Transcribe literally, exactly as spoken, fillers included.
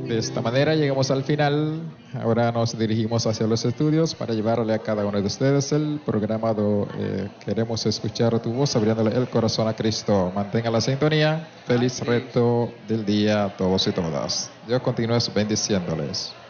De esta manera llegamos al final. Ahora nos dirigimos hacia los estudios para llevarle a cada uno de ustedes el programa de eh, Queremos escuchar tu voz, abriéndole el corazón a Cristo. Mantenga la sintonía. Feliz resto del día a todos y todas. Dios continúe bendiciéndoles.